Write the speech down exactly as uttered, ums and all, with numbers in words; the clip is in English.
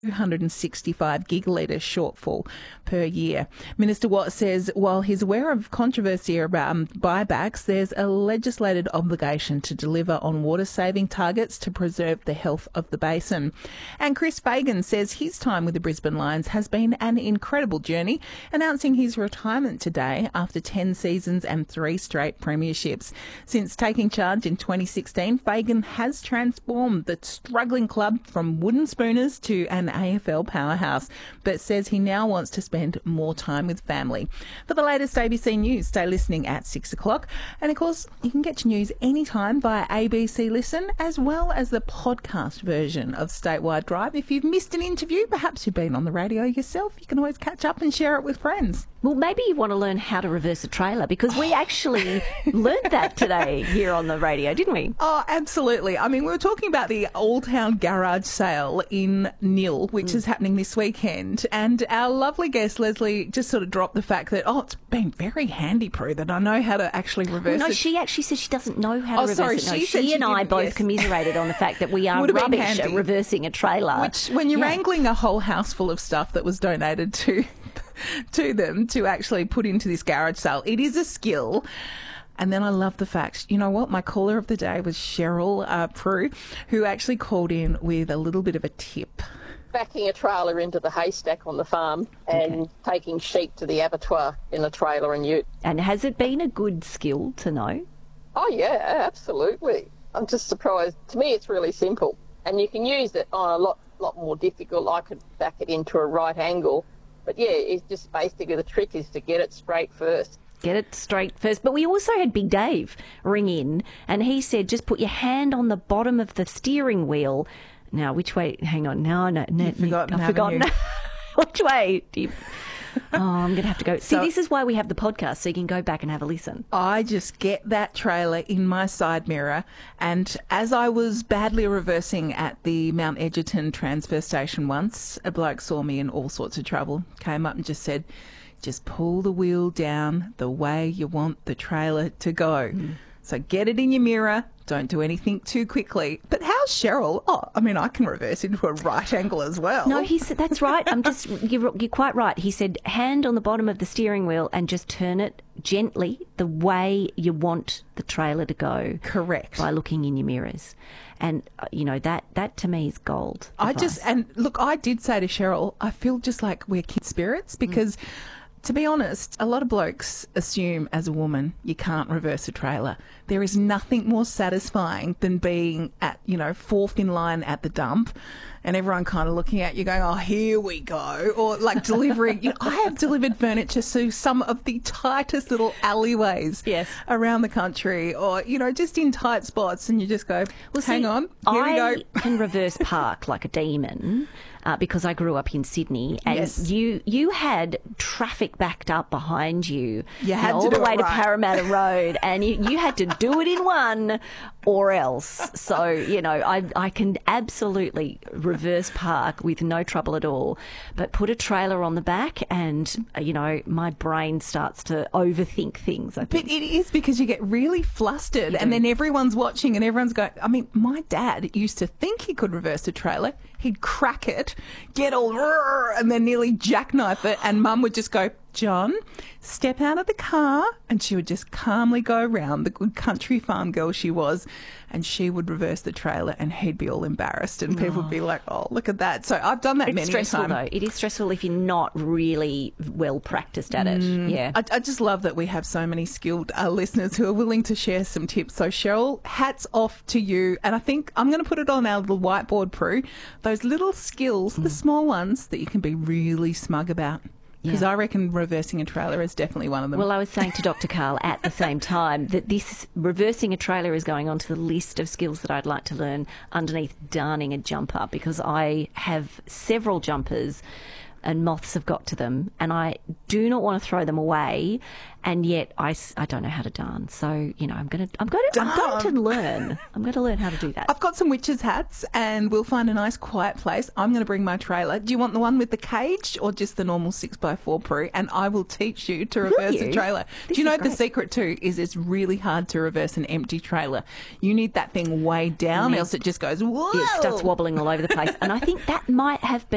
two hundred sixty-five gigalitres shortfall per year. Minister Watt says while he's aware of controversy around buybacks, there's a legislated obligation to deliver on water-saving targets to preserve the health of the basin. And Chris Fagan says his time with the Brisbane Lions has been an incredible journey, announcing his retirement today after ten seasons and three straight premierships. Since taking charge in twenty sixteen, Fagan has transformed the struggling club from wooden spooners to an A F L powerhouse, but says he now wants to spend more time with family. For the latest A B C News, stay listening at six o'clock. And of course, you can get your news anytime via A B C Listen, as well as the podcast version of Statewide Drive. If you've missed an interview, perhaps you've been on the radio yourself, you can always catch up and share it with friends. Well, maybe you want to learn how to reverse a trailer, because we actually learned that today here on the radio, didn't we? Oh, absolutely. I mean, we were talking about the Old Town Garage Sale in Nil, which mm. is happening this weekend, and our lovely guest, Leslie, just sort of dropped the fact that, oh, it's been very handy, Prue, that I know how to actually reverse well, no, it. she actually said she doesn't know how to oh, reverse sorry, it. No, she, she, she and I both yes. commiserated on the fact that we are rubbish at reversing a trailer. Which, when you're yeah. wrangling a whole house full of stuff that was donated to... to them to actually put into this garage sale. It is a skill. And then I love the fact, you know what, my caller of the day was Cheryl uh, Prue, who actually called in with a little bit of a tip. Backing a trailer into the haystack on the farm and okay. taking sheep to the abattoir in a trailer and ute. And has it been a good skill to know? Oh, yeah, absolutely. I'm just surprised. To me, it's really simple. And you can use it on a lot, lot more difficult. I could back it into a right angle. But yeah, it's just basically the trick is to get it straight first. Get it straight first. But we also had Big Dave ring in, and he said just put your hand on the bottom of the steering wheel. Now, which way? Hang on. No, no, no. You've forgotten, I've forgotten. Which way do you... Oh, I'm going to have to go. See, So- this is why we have the podcast, so you can go back and have a listen. I just get that trailer in my side mirror, and as I was badly reversing at the Mount Edgerton transfer station once, a bloke saw me in all sorts of trouble, came up and just said, just pull the wheel down the way you want the trailer to go. Mm. So get it in your mirror. Don't do anything too quickly. But how's Cheryl? Oh, I mean, I can reverse into a right angle as well. No, he said that's right. I'm just you're, you're quite right. He said hand on the bottom of the steering wheel and just turn it gently the way you want the trailer to go. Correct. By looking in your mirrors. And, uh, you know, that, that to me is gold. I advice. just, and look, I did say to Cheryl, I feel just like we're kid spirits because... Mm. To be honest, a lot of blokes assume as a woman you can't reverse a trailer. There is nothing more satisfying than being at, you know, fourth in line at the dump and everyone kind of looking at you going, oh, here we go. Or like delivering, you know, I have delivered furniture to some of the tightest little alleyways yes. around the country or, you know, just in tight spots and you just go, well, hang see, on, here I we go. can reverse park like a demon. Uh, because I grew up in Sydney, and yes. you you had traffic backed up behind you, you had all to the do way it to right. Parramatta Road, and you, you had to do it in one or else. So, you know, I I can absolutely reverse park with no trouble at all, but put a trailer on the back and, you know, my brain starts to overthink things, I think. But it is because you get really flustered and then everyone's watching and everyone's going, I mean, my dad used to think he could reverse a trailer. He'd crack it, get all, and then nearly jackknife it. And Mum would just go, John, step out of the car. And she would just calmly go around, the good country farm girl she was, and she would reverse the trailer and he'd be all embarrassed and people oh. would be like, oh, look at that. So I've done that it's many a stressful, time. though. It is stressful if you're not really well practiced at it. Mm, yeah. I, I just love that we have so many skilled uh, listeners who are willing to share some tips. So Cheryl, hats off to you. And I think I'm going to put it on our little whiteboard, Prue. Those little skills, mm. the small ones that you can be really smug about. Because Yeah. I reckon reversing a trailer is definitely one of them. Well, I was saying to Doctor Carl at the same time that this reversing a trailer is going onto the list of skills that I'd like to learn underneath darning a jumper, because I have several jumpers and moths have got to them and I do not want to throw them away, and yet I, s- I don't know how to darn. So, you know, I'm going to I'm going to I'm going to learn. I'm going to learn how to do that. I've got some witches' hats and we'll find a nice quiet place. I'm going to bring my trailer. Do you want the one with the cage or just the normal six by four, Prue? And I will teach you to reverse you? a trailer. This Do you know is the great. secret too is it's really hard to reverse an empty trailer. You need that thing way down, Need- else it just goes, whoa. It starts wobbling all over the place. And I think that might have been